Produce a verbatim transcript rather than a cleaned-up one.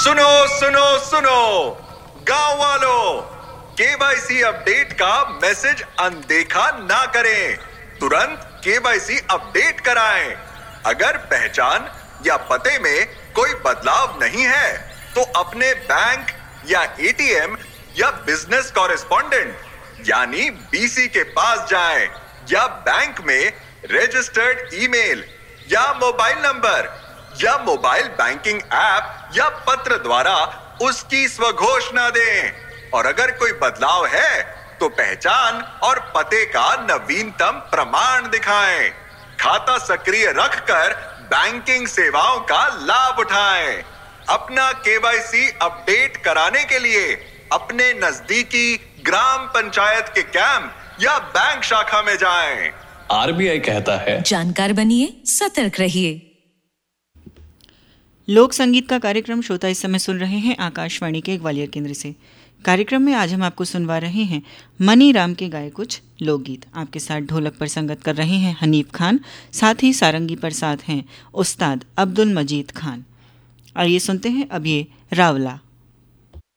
सुनो सुनो सुनो गांव वालों, केवाईसी अपडेट का मैसेज अनदेखा ना करें। तुरंत केवाईसी अपडेट कराएं। अगर पहचान या पते में कोई बदलाव नहीं है तो अपने बैंक या एटीएम या बिजनेस कॉरेस्पॉन्डेंट यानी बीसी के पास जाएं या बैंक में रजिस्टर्ड ईमेल या मोबाइल नंबर या मोबाइल बैंकिंग ऐप या पत्र द्वारा उसकी स्वघोषणा दें। और अगर कोई बदलाव है तो पहचान और पते का नवीनतम प्रमाण दिखाएं। खाता सक्रिय रखकर बैंकिंग सेवाओं का लाभ उठाएं। अपना केवाईसी अपडेट कराने के लिए अपने नजदीकी ग्राम पंचायत के कैंप या बैंक शाखा में जाएं। आरबीआई कहता है, जानकार बनिए, सतर्क रहिए। लोक संगीत का कार्यक्रम श्रोता इस समय सुन रहे हैं आकाशवाणी के ग्वालियर केंद्र से। कार्यक्रम में आज हम आपको सुनवा रहे हैं मनी राम के गाए कुछ लोकगीत। आपके साथ ढोलक पर संगत कर रहे हैं हनीफ खान, साथ ही सारंगी पर साथ हैं उस्ताद अब्दुल मजीद खान। आइए सुनते हैं अब ये रावला।